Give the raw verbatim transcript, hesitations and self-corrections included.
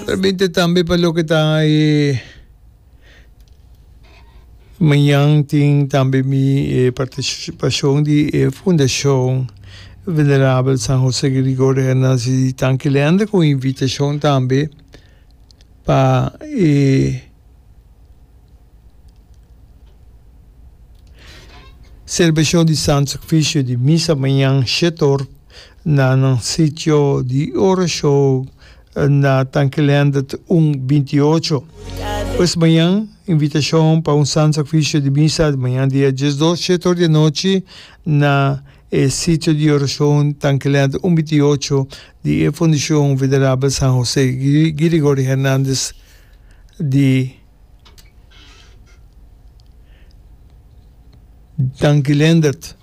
Permite também para o que está aí. Amanhã tem também minha participação de eh, Fundação Venerável São José Gregório Hernández de Tanquilândia, com invitação também para eh, celebração de Santo Sacrifício de Missa amanhã, setor, na no sítio de oração na Tanquilândia um vinte e oito. Pois amanhã, invitação para um Santo Sacrifício de Missa, amanhã, dia dezoito, setor de noite, na eh, sítio de oração Tanquilândia um vinte e oito, de Fundação Venerável São José Gregório Hernández de Tanquilândia.